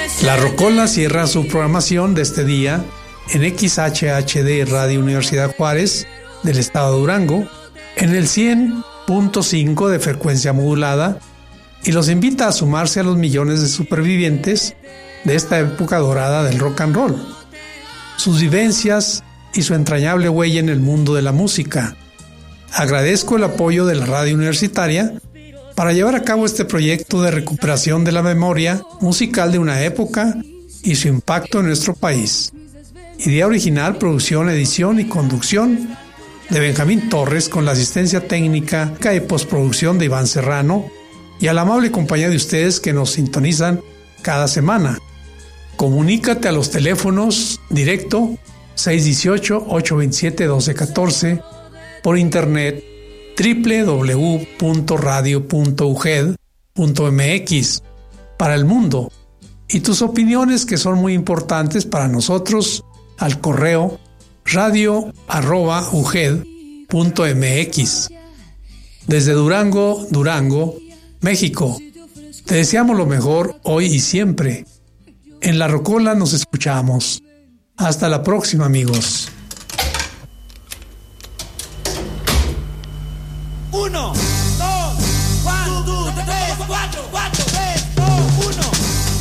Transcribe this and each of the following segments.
La Rocola cierra su programación de este día en XHHD Radio Universidad Juárez del estado de Durango, en el 100.5 de frecuencia modulada, y los invita a sumarse a los millones de supervivientes de esta época dorada del rock and roll, sus vivencias y su entrañable huella en el mundo de la música. Agradezco el apoyo de la radio universitaria para llevar a cabo este proyecto de recuperación de la memoria musical de una época y su impacto en nuestro país. Idea original, producción, edición y conducción de Benjamín Torres, con la asistencia técnica y postproducción de Iván Serrano, y a la amable compañía de ustedes que nos sintonizan cada semana. Comunícate a los teléfonos directo 618-827-1214, por internet www.radio.uged.mx para el mundo, y tus opiniones, que son muy importantes para nosotros, al correo radio@uged.mx. Desde Durango, México, te deseamos lo mejor hoy y siempre. En La Rocola nos escuchamos. Hasta la próxima, amigos. 1, 2, 1, 2, 3, 4, 4, 3, 2, 1.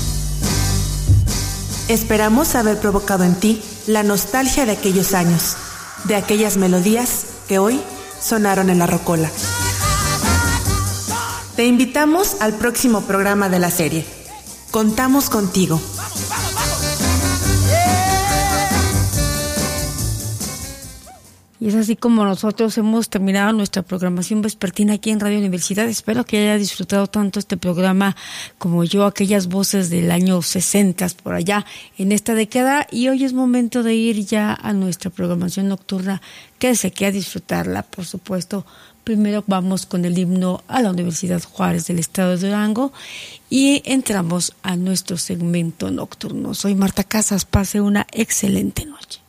Esperamos haber provocado en ti la nostalgia de aquellos años, de aquellas melodías que hoy sonaron en La Rocola. Te invitamos al próximo programa de la serie. Contamos contigo. Y es así como nosotros hemos terminado nuestra programación vespertina aquí en Radio Universidad. Espero que haya disfrutado tanto este programa como yo, aquellas voces del año 60 por allá en esta década. Y hoy es momento de ir ya a nuestra programación nocturna. Quédese aquí a disfrutarla, por supuesto. Primero vamos con el himno a la Universidad Juárez del estado de Durango y entramos a nuestro segmento nocturno. Soy Marta Casas. Pase una excelente noche.